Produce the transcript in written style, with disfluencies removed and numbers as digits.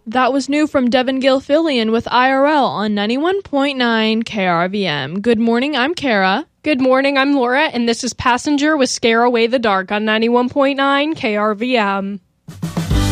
That was new from Devin Gilfillian with IRL on 91.9 KRVM. Good morning, I'm Kara. Good morning, I'm Laura, and this is Passenger with Scare Away the Dark on 91.9 KRVM.